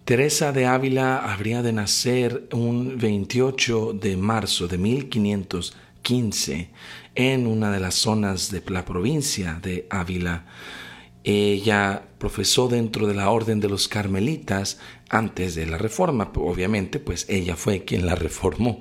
Teresa de Ávila habría de nacer un 28 de marzo de 1515 en una de las zonas de la provincia de Ávila. Ella profesó dentro de la orden de los carmelitas antes de la reforma. Obviamente, pues ella fue quien la reformó.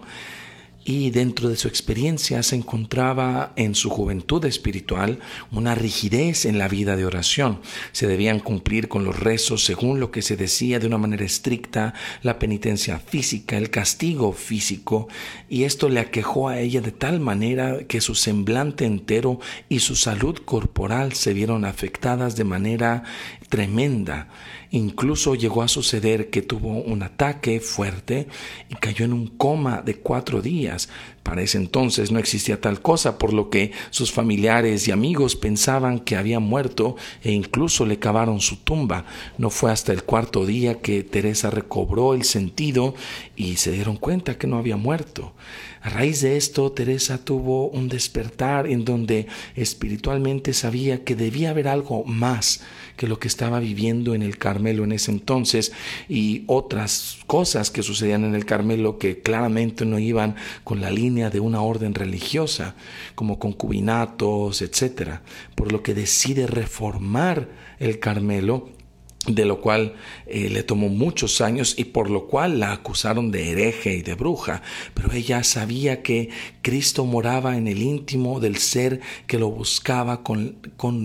Y dentro de su experiencia se encontraba en su juventud espiritual una rigidez en la vida de oración. Se debían cumplir con los rezos según lo que se decía de una manera estricta, la penitencia física, el castigo físico, y esto le aquejó a ella de tal manera que su semblante entero y su salud corporal se vieron afectadas de manera tremenda. Incluso llegó a suceder que tuvo un ataque fuerte y cayó en un coma de 4 días. Para ese entonces no existía tal cosa, por lo que sus familiares y amigos pensaban que había muerto e incluso le cavaron su tumba. No fue hasta el 4.º día que Teresa recobró el sentido y se dieron cuenta que no había muerto. A raíz de esto, Teresa tuvo un despertar en donde espiritualmente sabía que debía haber algo más que lo que estaba viviendo en el Carmelo en ese entonces y otras cosas que sucedían en el Carmelo que claramente no iban con la línea de una orden religiosa, como concubinatos, etc. Por lo que decide reformar el Carmelo, de lo cual le tomó muchos años y por lo cual la acusaron de hereje y de bruja. Pero ella sabía que Cristo moraba en el íntimo del ser que lo buscaba con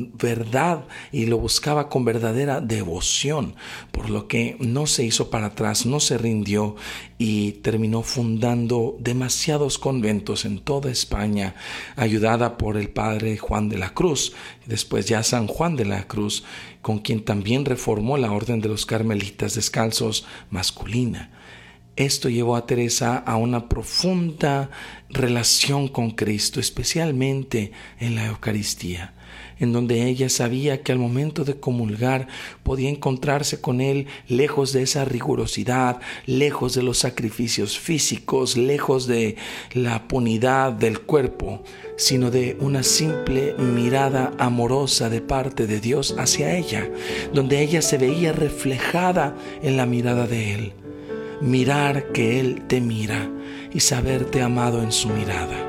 verdad y lo buscaba con verdadera devoción, por lo que no se hizo para atrás, no se rindió y terminó fundando demasiados conventos en toda España, ayudada por el padre Juan de la Cruz, después ya San Juan de la Cruz, con quien también reformó la orden de los carmelitas descalzos masculina. Esto llevó a Teresa a una profunda relación con Cristo, especialmente en la Eucaristía, en donde ella sabía que al momento de comulgar podía encontrarse con Él lejos de esa rigurosidad, lejos de los sacrificios físicos, lejos de la punidad del cuerpo, sino de una simple mirada amorosa de parte de Dios hacia ella, donde ella se veía reflejada en la mirada de Él. Mirar que Él te mira y saberte amado en su mirada.